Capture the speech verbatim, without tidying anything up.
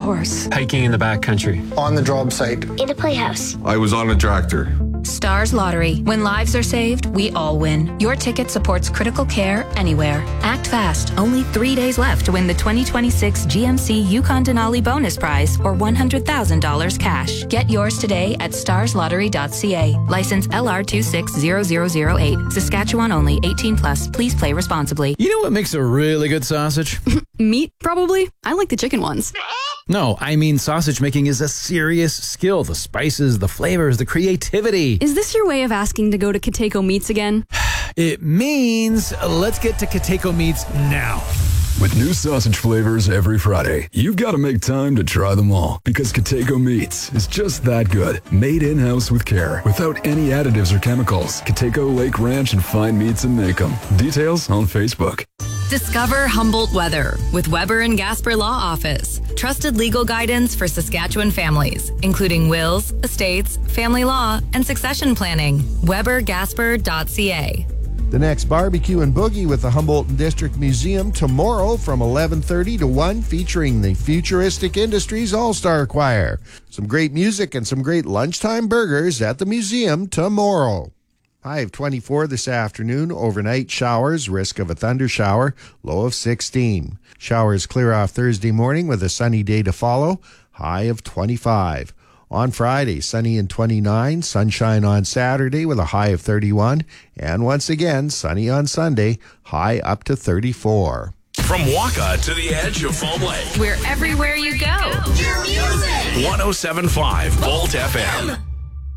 horse. Hiking in the backcountry. On the job site. In a playhouse. I was on a tractor. Stars Lottery. When lives are saved, we all win. Your ticket supports critical care anywhere. Act fast. Only three days left to win the twenty twenty-six G M C Yukon Denali Bonus Prize or one hundred thousand dollars cash. Get yours today at stars lottery dot c a. License L R two six zero zero zero eight. Saskatchewan only. eighteen plus. Please play responsibly. You know what makes a really good sausage? Meat, probably. I like the chicken ones. No, I mean sausage making is a serious skill. The spices, the flavors, the creativity. Is this your way of asking to go to Kateko Meats again? It means let's get to Kateko Meats now. With new sausage flavors every Friday, you've got to make time to try them all. Because Kateko Meats is just that good. Made in-house with care, without any additives or chemicals. Kateko Lake Ranch and Fine Meats and Make 'em. Details on Facebook. Discover Humboldt Weather with Weber and Gasper Law Office. Trusted legal guidance for Saskatchewan families, including wills, estates, family law, and succession planning. weber gasper dot c a. The next barbecue and boogie with the Humboldt District Museum tomorrow from eleven thirty to one, featuring the Futuristic Industries All-Star Choir. Some great music and some great lunchtime burgers at the museum tomorrow. High of twenty-four this afternoon. Overnight showers, risk of a thunder shower, low of sixteen. Showers clear off Thursday morning with a sunny day to follow, high of twenty-five. On Friday, sunny and twenty-nine, sunshine on Saturday with a high of thirty-one, and once again, sunny on Sunday, high up to thirty-four. From Waka to the edge of Foam Lake. We're everywhere you go. one oh seven point five Volt F M.